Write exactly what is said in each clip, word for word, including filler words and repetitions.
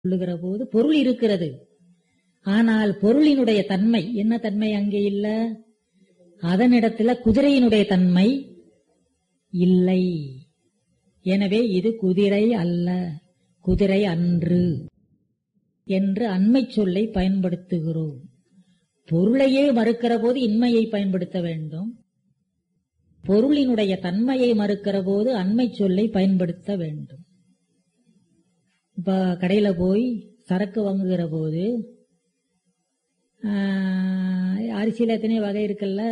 சொல்லுகிற போது பொருள் இருக்கிறது. ஆனால் பொருளினுடைய தன்மை என்ன தன்மை அங்கே இல்ல, அதனிடத்துல குதிரையினுடைய தன்மை இல்லை. எனவே இது குதிரை அல்ல, குதிரை அன்று என்று அண்மை சொல்லை பயன்படுத்துகிறோம். பொருளையே மறுக்கிற போது இன்மையை பயன்படுத்த வேண்டும், பொருளினுடைய தன்மையை மறுக்கிற போது அண்மை சொல்லை பயன்படுத்த வேண்டும். இப்ப கடையில போய் சரக்கு வாங்குகிற போது அரிசியில எத்தனை வகை இருக்குல்ல,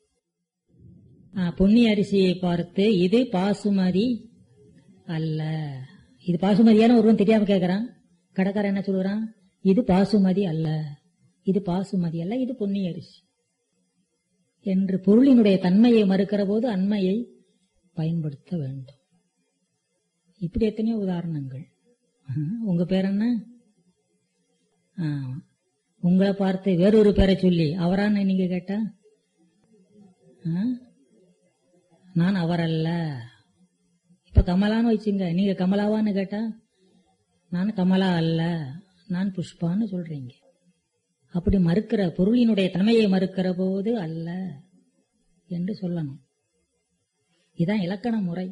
பொன்னி அரிசியை பார்த்து இது பாசுமதி அல்ல, இது பாசுமதியான ஒருவன் தெரியாம கேட்கறான். கடைக்காரன் என்ன சொல்லுறான், இது பாசுமதி அல்ல, இது பாசுமதி அல்ல, இது பொன்னி அரிசி என்று பொருளினுடைய தன்மையை மறுக்கிற போது அண்மையை பயன்படுத்த வேண்டும். இப்படி எத்தனையோ உதாரணங்கள். உங்க பேர் என்ன, உங்களை பார்த்து வேறொரு பேரை சொல்லி அவரான்னு நீங்க கேட்டா நான் அவர் அல்ல. இப்ப கமலான்னு வச்சுங்க, நீங்க கமலாவான்னு கேட்டா நான் கமலா அல்ல, நான் புஷ்பான்னு சொல்றீங்க. அப்படி மறுக்கிற பொருளினுடைய தன்மையை மறுக்கிற போது அல்ல என்று சொல்லணும். இதான் இலக்கண முறை.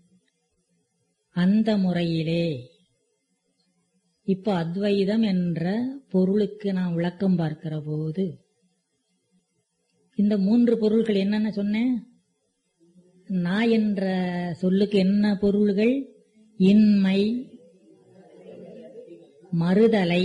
அந்த முறையிலே இப்ப அத்வைதம் என்ற பொருளுக்கு நாம் விளக்கம் பார்க்கிற போது இந்த மூன்று பொருள்கள் என்னென்ன சொன்னேன், நான் என்ற சொல்லுக்கு என்ன பொருள்கள், இன்மை, மறுதலை,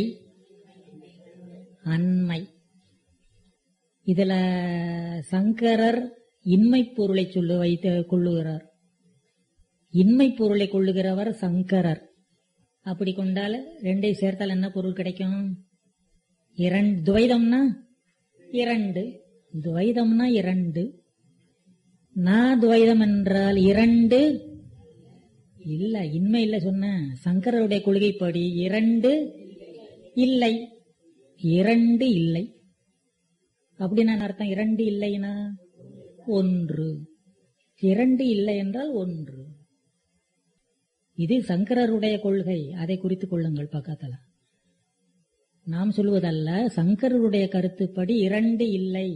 அண்மை. இதுல சங்கரர் இன்மை பொருளை சொல்லு வைத்து கொள்ளுகிறார். இன்மை பொருளை கொள்ளுகிறவர் சங்கரர். அப்படி கொண்டால் ரெண்டை சேர்த்தால் என்ன பொருள் கிடைக்கும், இரண்டு. துவைதம்னா இரண்டு, துவைதம்னா இரண்டு. நான் துவைதம் என்றால் இரண்டு இல்ல, இன்மை இல்ல சொன்ன. சங்கரருடைய கொள்கைப்படி இரண்டு இல்லை, இரண்டு இல்லை. அப்படின்னா அர்த்தம், இரண்டு இல்லைனா ஒன்று, இரண்டு இல்லை என்றால் ஒன்று. இது சங்கரருடைய கொள்கை, அதை குறித்துக் கொள்ளுங்கள் பக்கத்துல. நாம் சொல்வதல்ல, சங்கரருடைய கருத்துப்படி இரண்டு இல்லை.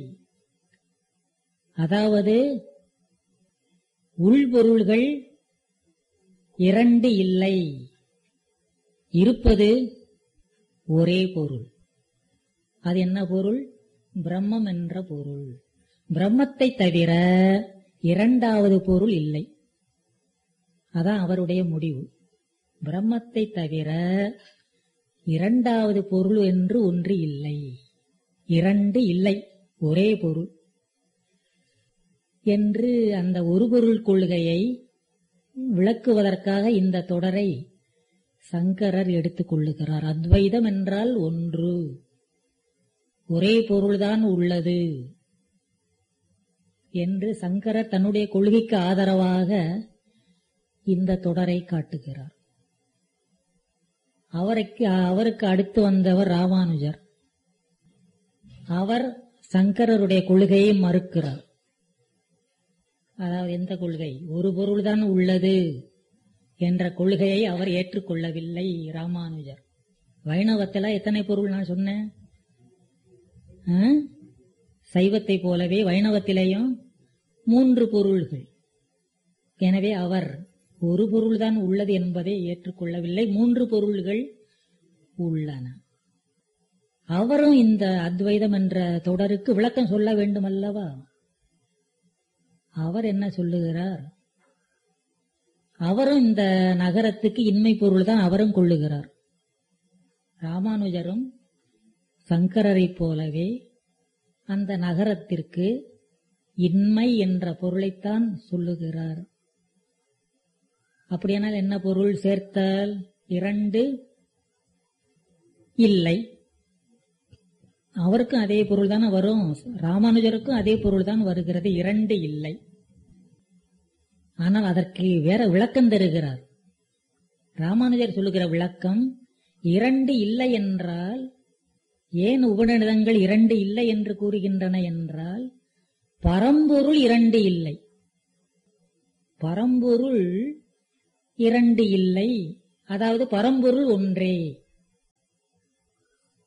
அதாவது உள்பொருள்கள் இரண்டு இல்லை, இருப்பது ஒரே பொருள். அது என்ன பொருள், பிரம்மம் என்ற பொருள். பிரம்மத்தை தவிர இரண்டாவது பொருள் இல்லை. அதான் அவருடைய முடிவு. பிரம்மத்தை தவிர இரண்டாவது பொருள் என்று ஒன்று இல்லை, இரண்டு இல்லை, ஒரே பொருள் என்று அந்த ஒரு பொருள் கொள்கையை விளக்குவதற்காக இந்த தொடரை சங்கரர் எடுத்துக் கொள்ளுகிறார். அத்வைதம் என்றால் ஒன்று, ஒரே பொருள்தான் உள்ளது என்று சங்கரர் தன்னுடைய கொள்கைக்கு ஆதரவாக இந்த தொடரை காட்டுகிறார். அவருக்கு அவருக்கு அடுத்து வந்தவர் ராமானுஜர். அவர் சங்கரருடைய கொள்கையை மறுக்கிறார். அதாவது எந்த கொள்கை, ஒரு பொருள்தான் உள்ளது என்ற கொள்கையை அவர் ஏற்றுக்கொள்ளவில்லை ராமானுஜர். வைணவத்தில எத்தனை பொருள் நான் சொன்னேன், சைவத்தை போலவே வைணவத்திலேயும் மூன்று பொருள்கள். எனவே அவர் ஒரு பொருள்தான் உள்ளது என்பதை ஏற்றுக்கொள்ளவில்லை, மூன்று பொருள்கள் உள்ளன. அவரும் இந்த அத்வைதம் என்ற தொடருக்கு விளக்கம் சொல்ல வேண்டும் அல்லவா. அவர் என்ன சொல்லுகிறார், அவரும் இந்த நகரத்துக்கு இன்மை பொருள் தான் அவரும் கொள்ளுகிறார். ராமானுஜரும் சங்கரரை போலவே அந்த நகரத்திற்கு இன்மை என்ற பொருளைத்தான் சொல்லுகிறார். அப்படியானால் என்ன பொருள் சேர்த்தால், இரண்டு இல்லை. அவருக்கும் அதே பொருள் தானே வரும், ராமானுஜருக்கும் அதே பொருள் தான் வருகிறது, இரண்டு இல்லை. ஆனால் அதற்கு வேற விளக்கம் தருகிறார். ராமானுஜர் சொல்லுகிற விளக்கம், இரண்டு இல்லை என்றால் ஏன் உபநிடதங்கள் இரண்டு இல்லை என்று கூறுகின்றன என்றால், பரம்பொருள் இரண்டு இல்லை, பரம்பொருள் இரண்டு இல்லை, அதாவது பரம்பொருள் ஒன்றே.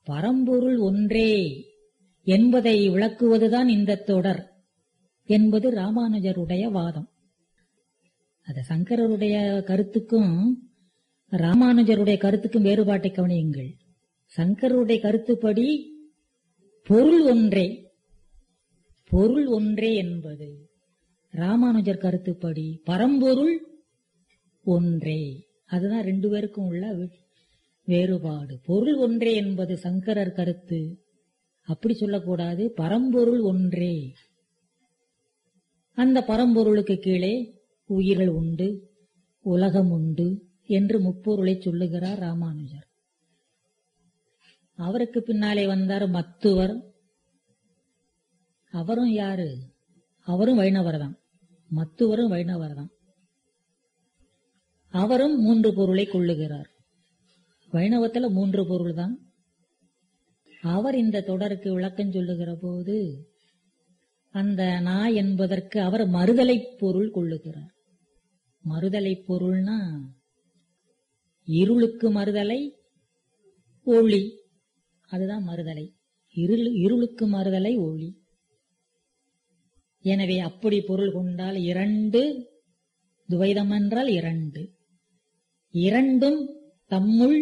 பரம்பொருள் ஒன்றே என்பதை விளக்குவதுதான் இந்த தொடர் என்பது ராமானுஜருடைய வாதம். அது சங்கரருடைய கருத்துக்கும் ராமானுஜருடைய கருத்துக்கும் வேறுபாட்டை கவனியுங்கள். சங்கரருடைய கருத்துப்படி பொருள் ஒன்றே, பொருள் ஒன்றே என்பது, ராமானுஜர் கருத்துப்படி பரம்பொருள் ஒன்றே. அதுதான் ரெண்டு பேருக்கும் உள்ள வேறுபாடு. பொருள் ஒன்றே என்பது சங்கரர் கருத்து. அப்படி சொல்லக்கூடாது, பரம்பொருள் ஒன்றே. அந்த பரம்பொருளுக்கு கீழே உயிர்கள் உண்டு, உலகம் உண்டு என்று முப்பொருளை சொல்லுகிறார் ராமானுஜர். அவருக்கு பின்னாலே வந்தார் மத்துவர். அவரும் யாரு? அவரும் வைணவர் தான். மத்துவரும் வைணவர் தான். அவரும் மூன்று பொருளை கொள்ளுகிறார். வைணவத்துல மூன்று பொருள் தான். அவர் இந்த தொடருக்கு விளக்கம் சொல்லுகிற போது அந்த நா என்பதற்கு அவர் மறுதலை பொருள் கொள்ளுகிறார். மறுதலை பொருள்னா இருளுக்கு மறுதலை ஒளி, அதுதான் மறுதலை. இருள் இருளுக்கு மறுதலை ஒளி. எனவே அப்படி பொருள் கொண்டால் இரண்டு துவைதம் என்றால் இரண்டு, இரண்டும் தம்முள்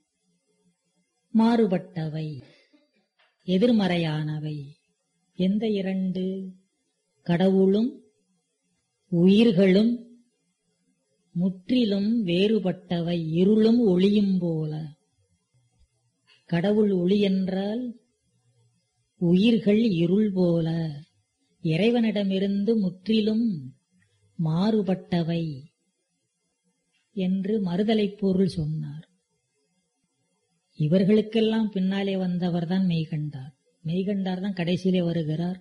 மாறுபட்டவை, எதிர்மறையானவை. எந்த இரண்டு? கடவுளும் உயிர்களும் முற்றிலும் வேறுபட்டவை, இருளும் ஒளியும் போல. கடவுள் ஒளி என்றால் உயிர்கள் இருள் போல, இறைவனிடமிருந்து முற்றிலும் மாறுபட்டவை என்று மறுதலை பொருள் சொன்னார். இவர்களுக்கெல்லாம் பின்னாலே வந்தவர்தான் மெய்கண்டார். மெய்கண்டார் தான் கடைசியிலே வருகிறார்.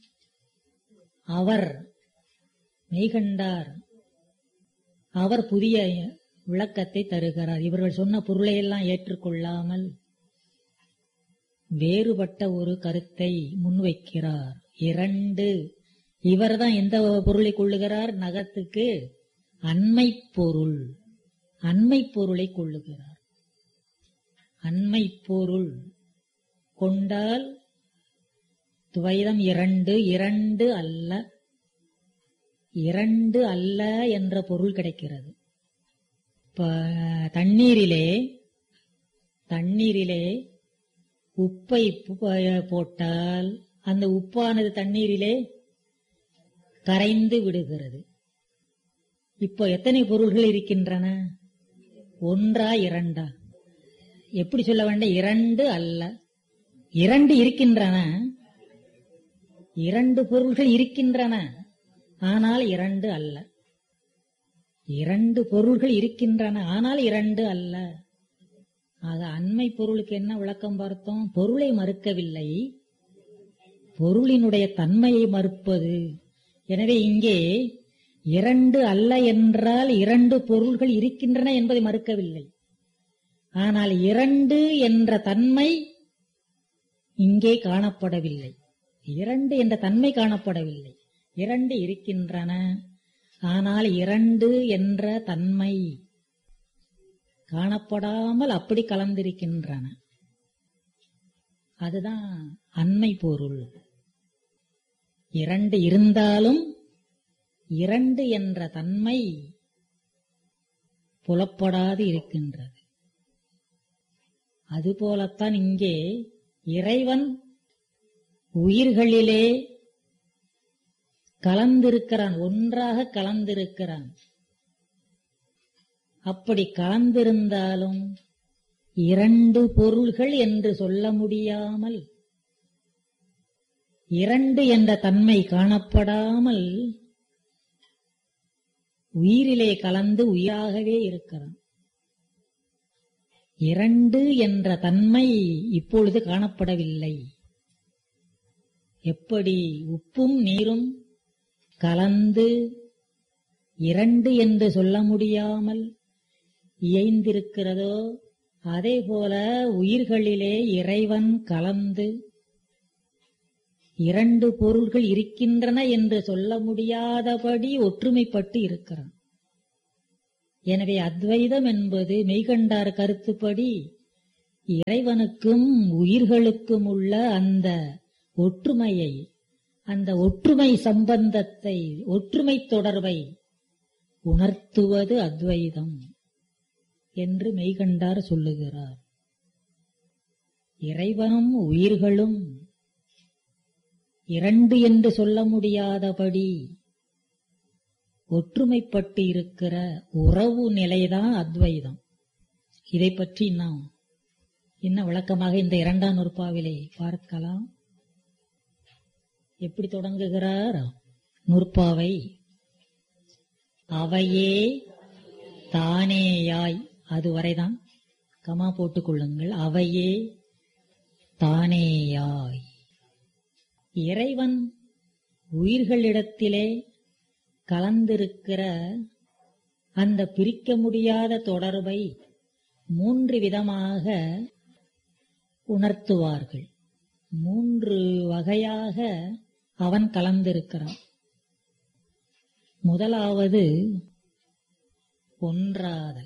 அவர் மெய்கண்டார், அவர் புதிய விளக்கத்தை தருகிறார். இவர்கள் சொன்ன பொருளையெல்லாம் ஏற்றுக்கொள்ளாமல் வேறுபட்ட ஒரு கருத்தை முன்வைக்கிறார். இரண்டு, இவர்தான் எந்த பொருளை கொள்ளுகிறார்? நகத்துக்கு அண்மை பொருள், அண்மை பொருளை கொள்ளுகிறார். அண்மை பொருள் கொண்டால் துவைதம் இரண்டு, இரண்டு அல்ல, இரண்டு அல்ல என்ற பொருள் கிடைக்கிறது. இப்ப தண்ணீரிலே தண்ணீரிலே உப்பை போட்டால் அந்த உப்பானது தண்ணீரிலே கரைந்து விடுகிறது. இப்போ எத்தனை பொருள்கள் இருக்கின்றன? ஒன்றா இரண்டா? எப்படி சொல்ல வேண்டும்? இரண்டு அல்ல, இரண்டு இருக்கின்றன. இரண்டு பொருள்கள் இருக்கின்றன, ஆனால் இரண்டு அல்ல. இரண்டு பொருள்கள் இருக்கின்றன, ஆனால் இரண்டு அல்ல. ஆக அண்மை பொருளுக்கு என்ன விளக்கம் பார்த்தோம்? பொருளை மறுக்கவில்லை, பொருளினுடைய தன்மையை மறுப்பது. எனவே இங்கே இரண்டு அல்ல என்றால் இரண்டு பொருள்கள் இருக்கின்றன என்பதை மறுக்கவில்லை. ஆனால் இரண்டு என்ற தன்மை இங்கே காணப்படவில்லை. இரண்டு என்ற தன்மை காணப்படவில்லை. இரண்டு இருக்கின்றன, ஆனால் இரண்டு என்ற தன்மை காணப்படாமல் அப்படி கலந்திருக்கின்றன. அதுதான் அண்மை பொருள். இரண்டு இருந்தாலும் இரண்டு என்ற தன்மை புலப்படாது இருக்கின்றது. அதுபோலத்தான் இங்கே இறைவன் உயிர்களிலே கலந்திருக்கிறான், ஒன்றாக கலந்திருக்கிறான். அப்படி கலந்திருந்தாலும் இரண்டு பொருள்கள் என்று சொல்ல முடியாமல், இரண்டு என்ற தன்மை காணப்படாமல் உயிரிலே கலந்து உயிராகவே இருக்கிறான். இரண்டு என்ற தன்மை இப்பொழுது காணப்படவில்லை. எப்படி உப்பும் நீரும் கலந்து இரண்டு என்று சொல்ல முடியாமல் இயைந்திருக்கிறதோ, அதே போல உயிர்களிலே இறைவன் கலந்து இரண்டு பொருள்கள் இருக்கின்றன என்று சொல்ல முடியாதபடி ஒற்றுமைப்பட்டு இருக்கிறான். எனவே அத்வைதம் என்பது மெய்கண்டார் கருத்துப்படி இறைவனுக்கும் உயிர்களுக்கும் உள்ள அந்த ஒற்றுமையை, அந்த ஒற்றுமை சம்பந்தத்தை, ஒற்றுமை தொடர்பை உணர்த்துவது அத்வைதம் என்று மெய்கண்டார் சொல்லுகிறார். இறைவனும் உயிர்களும் இரண்டு என்று சொல்ல முடியாதபடி ஒற்றுமைப்பட்டு இருக்கிற உறவு நிலைதான் அத்வைதம். இதை பற்றி நாம் இன்னும் விளக்கமாக இந்த இரண்டாம் நூற்பாவிலே பார்க்கலாம். எப்படி தொடங்குகிறார் நூற்பாவை? அவையே தானேயாய், அதுவரைதான் கமா போட்டுக் கொள்ளுங்கள். அவையே தானேயாய். இறைவன் உயிர்களிடத்திலே கலந்திருக்கிற அந்த பிரிக்க முடியாத தொடர்பை மூன்று விதமாக உணர்த்துவார்கள். மூன்று வகையாக அவன் கலந்திருக்கிறான். முதலாவது ஒன்றாதல்.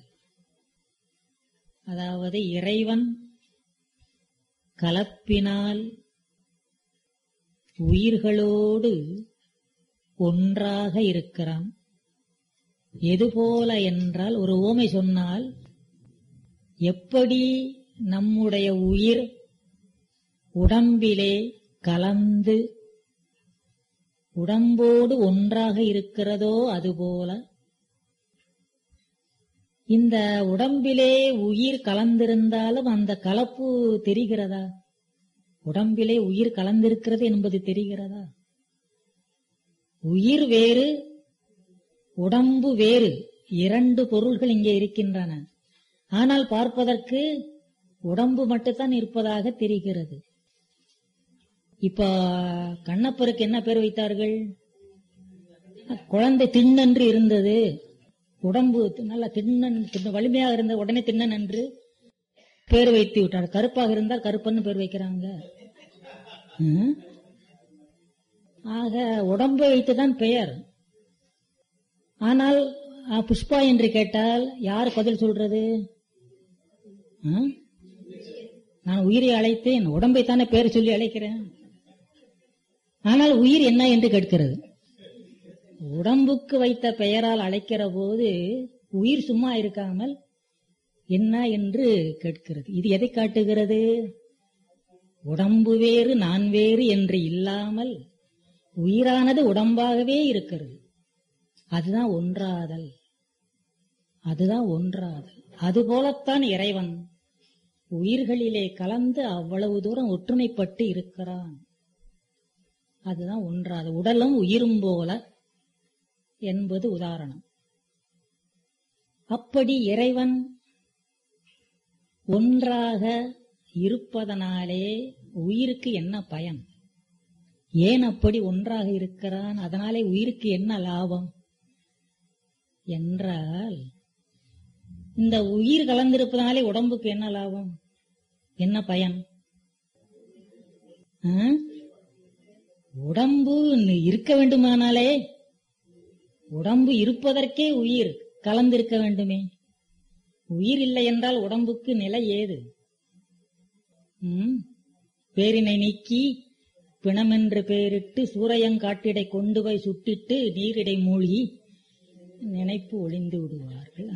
அதாவது இறைவன் கலப்பினால் உயிர்களோடு ஒன்றாக இருக்கிறான். எதுபோல என்றால், ஒரு உவமை சொன்னால், எப்படி நம்முடைய உயிர் உடம்பிலே கலந்து உடம்போடு ஒன்றாக இருக்கிறதோ அதுபோல இந்த உடம்பிலே உயிர் கலந்திருந்தாலும் அந்த கலப்பு தெரிகிறதா? உடம்பிலே உயிர் கலந்திருக்கிறது என்பது தெரிகிறதா? உயிர் வேறு, உடம்பு வேறு, இரண்டு பொருள்கள் இங்கே இருக்கின்றன. ஆனால் பார்ப்பதற்கு உடம்பு மட்டும்தான் இருப்பதாக தெரிகிறது. இப்ப கண்ணப்பருக்கு என்ன பேர் வைத்தார்கள்? குழந்தை திண்ணென்று இருந்தது, உடம்பு நல்ல திண்ணன், வலிமையாக இருந்த உடனே திண்ணன் என்று பேர் வைத்து விட்டார். கருப்பாக இருந்தால் கருப்பன்னு பேர் வைக்கிறாங்க. ஆக உடம்பை வைத்துதான் பெயர். ஆனால் புஷ்பா என்று கேட்டால் யார் பதில் சொல்றது? நான் உயிரை அழைத்தேன், உடம்பைத்தானே பேர் சொல்லி அழைக்கிறேன். ஆனால் உயிர் என்ன என்று கேட்கிறது. உடம்புக்கு வைத்த பெயரால் அழைக்கிற போது உயிர் சும்மா இருக்காமல் என்ன என்று கேட்கிறது. இது எதை காட்டுகிறது? உடம்பு வேறு நான் வேறு என்று இல்லாமல் உயிரானது உடம்பாகவே இருக்கிறது. அதுதான் ஒன்றாதல். அதுதான் ஒன்றாதல். அதுபோலத்தான் இறைவன் உயிர்களிலே கலந்து அவ்வளவு தூரம் ஒற்றுமைப்பட்டு இருக்கிறான். அதுதான் ஒன்றாது. உடலும் உயிரும் போல என்பது உதாரணம். அப்படி இறைவன் ஒன்றாக இருப்பதனாலே உயிருக்கு என்ன பயன்? ஏன் அப்படி ஒன்றாக இருக்கிறான்? அதனாலே உயிருக்கு என்ன லாபம் என்றால், இந்த உயிர் கலந்திருப்பதனாலே உடம்புக்கு என்ன லாபம், என்ன பயன்? உடம்பு இருக்க வேண்டுமானாலே, உடம்பு இருப்பதற்கே உயிர் கலந்திருக்க வேண்டுமே. உயிர் இல்லை என்றால் உடம்புக்கு நிலை ஏது? பேரினை நீக்கி பிணமென்று பெயரிட்டு சூரையங்காட்டிடை கொண்டு போய் சுட்டிட்டு நீரிடை மூழ்கி நினைப்பு ஒளிந்து விடுவார்கள்.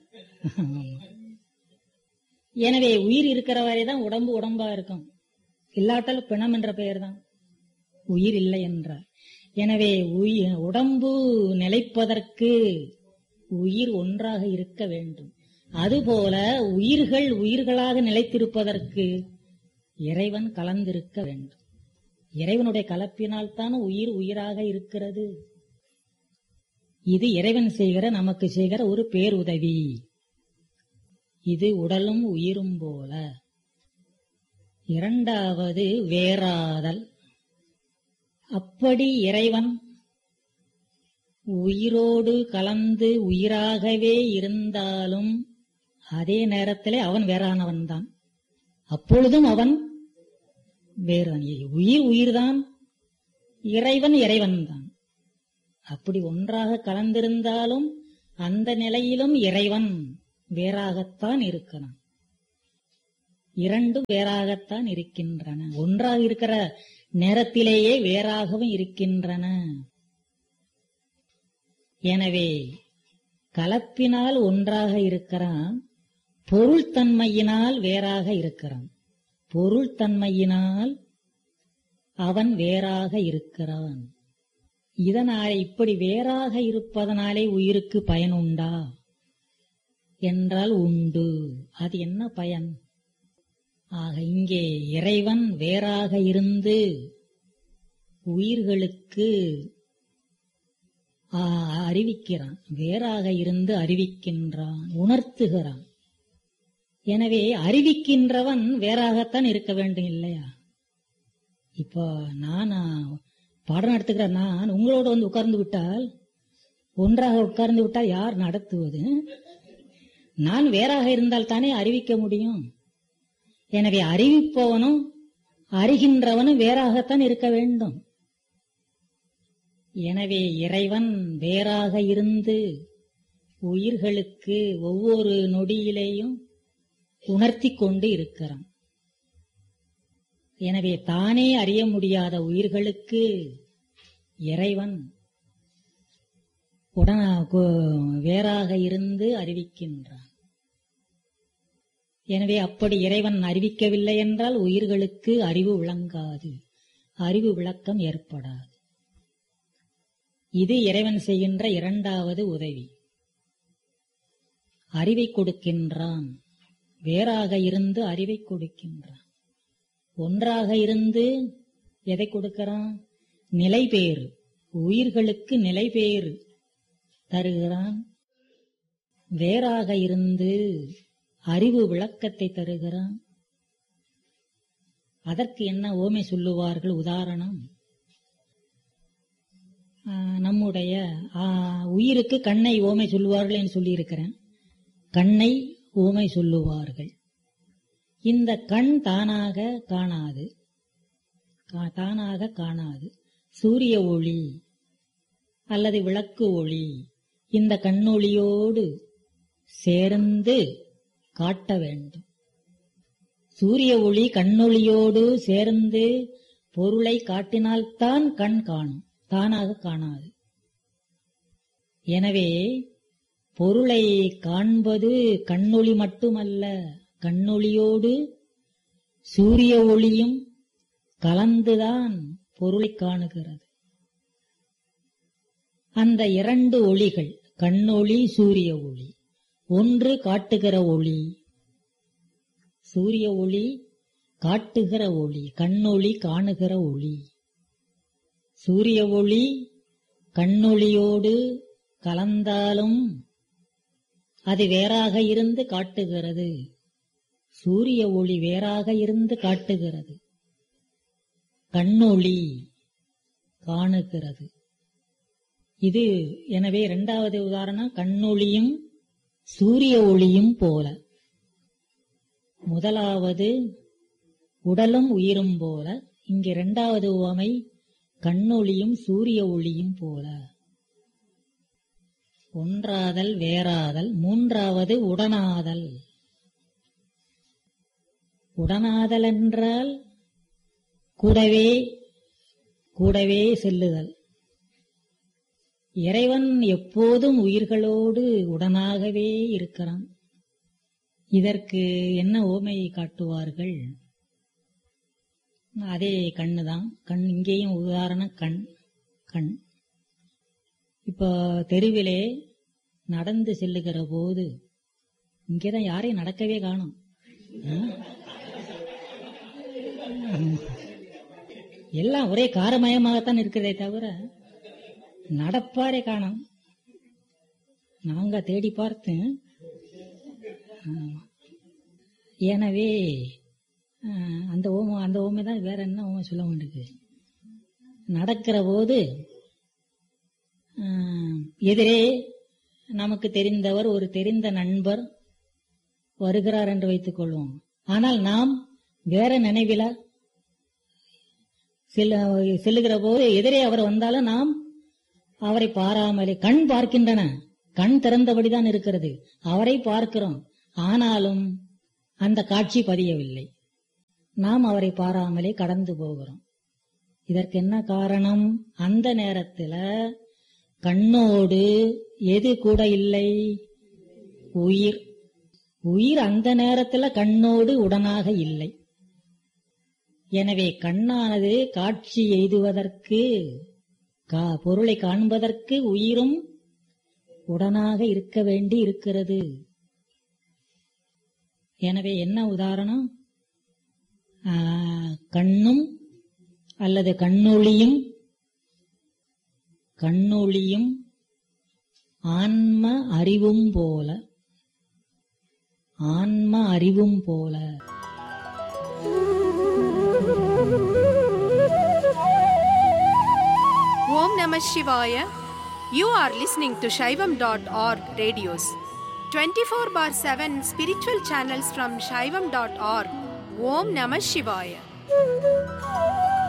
எனவே உயிர் இருக்கிற வரைதான் உடம்பு உடம்பா இருக்கும். இல்லாட்டால் பிணம் என்ற பெயர் தான், உயிர் இல்லை என்றார். எனவே உடம்பு நிலைப்பதற்கு உயிர் ஒன்றாக இருக்க வேண்டும். அதுபோல உயிர்கள் உயிர்களாக நிலைத்திருப்பதற்கு இறைவன் கலந்திருக்க வேண்டும். இறைவனுடைய கலப்பினால் தான் உயிர் உயிராக இருக்கிறது. இது இறைவன் செய்கிற, நமக்கு செய்கிற ஒரு பேருதவி. இது உடலும் உயிரும் போல. இரண்டாவது வேறாதல். அப்படி இறைவன் உயிரோடு கலந்து உயிராகவே இருந்தாலும் அதே நேரத்திலே அவன் வேறானவன் தான். அப்பொழுதும் அவன் வேறு. உயிர் உயிர்தான், இறைவன் இறைவன் தான். அப்படி ஒன்றாக கலந்திருந்தாலும் அந்த நிலையிலும் இறைவன் வேறாகத்தான் இருக்கிறான். இரண்டும் வேறாகத்தான் இருக்கின்றன. ஒன்றாக இருக்கிற நேரத்திலேயே வேறாகவும் இருக்கின்றன. எனவே கலப்பினால் ஒன்றாக இருக்கிறான், பொருள் தன்மையினால் வேறாக இருக்கிறான். பொருள் தன்மையினால் அவன் வேறாக இருக்கிறான். இதனால் இப்படி வேறாக இருப்பதனாலே உயிருக்கு பயனுண்டா என்றால் உண்டு. அது என்ன பயன்? ஆக இங்கே இறைவன் வேறாக இருந்து உயிர்களுக்கு அறிவிக்கிறான். வேறாக இருந்து அறிவிக்கின்றான், உணர்த்துகிறான். எனவே அறிவிக்கின்றவன் வேறாகத்தான் இருக்க வேண்டும் இல்லையா? இப்போ நான் பாடம் நடத்துகிற நான் உங்களோடு வந்து உட்கார்ந்து விட்டால், ஒன்றாக உட்கார்ந்து விட்டால் யார் நடத்துவது? நான் வேறாக இருந்தால் தானே அறிவிக்க முடியும். எனவே அறிவிப்பவனும் அறிகின்றவனும் வேறாகத்தான் இருக்க வேண்டும். எனவே இறைவன் வேறாக இருந்து உயிர்களுக்கு ஒவ்வொரு நொடியிலேயும் உணர்த்தி கொண்டு இருக்கிறான். எனவே தானே அறிய முடியாத உயிர்களுக்கு இறைவன் உடன வேறாக இருந்து அறிவிக்கின்றான். எனவே அப்படி இறைவன் அறிவிக்கவில்லை என்றால் உயிர்களுக்கு அறிவு விளங்காது, அறிவு விளக்கம் ஏற்படாது. இது இறைவன் செய்கின்ற இரண்டாவது உதவி. அறிவை கொடுக்கின்றான், வேறாக இருந்து அறிவை கொடுக்கின்றான். ஒன்றாக இருந்து எதை கொடுக்கிறான்? நிலை பேறு, உயிர்களுக்கு நிலை பேறு தருகிறான். வேறாக இருந்து அறிவு விளக்கத்தை தருகிறான். அதற்கு என்ன ஓமை சொல்லுவார்கள்? உதாரணம், நம்முடைய உயிருக்கு கண்ணை ஓமை சொல்லுவார்கள் என்று சொல்லியிருக்கிறேன். கண்ணை ஓமை சொல்லுவார்கள். இந்த கண் தானாக காணாது, தானாக காணாது. சூரிய ஒளி அல்லது விளக்கு ஒளி இந்த கண்ணொளியோடு சேர்ந்து காட்ட வேண்டும். சூரிய ஒளி கண்ணொளியோடு சேர்ந்து பொருளை காட்டினால்தான் கண் காணும், தானாக காணாது. எனவே பொருளை காண்பது கண்ணொளி மட்டுமல்ல, கண்ணொளியோடு சூரிய ஒளியும் கலந்துதான் பொருளை காணுகிறது. அந்த இரண்டு ஒளிகள், கண்ணொளி சூரிய ஒளி, ஒன்று காட்டுகிற ஒளி, சூரிய ஒளி காட்டுகிற ஒளி, கண்ணொளி காணுகிற ஒளி. சூரிய ஒளி கண்ணொளியோடு கலந்தாலும் அது வேறாக இருந்து காட்டுகிறது, சூரிய ஒளி வேறாக இருந்து காட்டுகிறது, கண்ணொளி காணுகிறது. இது எனவே இரண்டாவது உதாரணம் கண்ணொளியும் சூரிய ஒளியும் போல. முதலாவது உடலும் உயிரும் போல, இங்கே இரண்டாவது உவமை கண்ணொளியும் சூரிய ஒளியும் போல. ஒன்றாதல் வேறாதல். மூன்றாவது உடனாதல். உடனாதல் என்றால் கூடவே கூடவே செல்லுதல். இறைவன் எப்போதும் உயிர்களோடு உடனாகவே இருக்கிறான். இதற்கு என்ன ஓமையை காட்டுவார்கள்? அதே கண்ணுதான். கண் இங்கேயும் உதாரணம் கண். கண் இப்போ தெருவிலே நடந்து செல்லுகிற போது இங்கேதான் யாரையும் நடக்கவே காணும். எல்லாம் ஒரே காரமயமாகத்தான் இருக்கிறதே தவிர நடப்பாரே காணோம். நாங்க தேடி பார்த்து. எனவே அந்த ஓமம் அந்த ஓமை தான். வேற என்ன ஓமை சொல்ல வேண்டியது? நடக்கிற போது எதிரே நமக்கு தெரிந்தவர், ஒரு தெரிந்த நண்பர் வருகிறார் என்று வைத்துக் கொள்வோம். ஆனால் நாம் வேற நினைவில செல்லுகிற போது எதிரே அவர் வந்தாலும் நாம் அவரை பாராமலே, கண் பார்க்கின்றன, கண் திறந்தபடிதான் இருக்கிறது, அவரை பார்க்கிறோம். ஆனாலும் அந்த காட்சி பதியவில்லை. நாம் அவரை பாராமலே கடந்து போகிறோம். இதற்கு என்ன காரணம்? அந்த நேரத்தில் கண்ணோடு எது கூட இல்லை? உயிர். உயிர் அந்த நேரத்தில் கண்ணோடு உடனாக இல்லை. எனவே கண்ணானது காட்சி எய்துவதற்கு, பொருளை காண்பதற்கு உயிரும் உடனாக இருக்க வேண்டி இருக்கிறது. எனவே என்ன உதாரணம்? கண்ணும் அல்லது கண்ணொளியும் கண்ணொளியும் ஆன்ம அறிவும் போல, ஆன்ம அறிவும் போல. Om Namah Shivaya. You are listening to Shaivam dot org radios. twenty-four bar seven spiritual channels from Shaivam dot org. Om Namah Shivaya.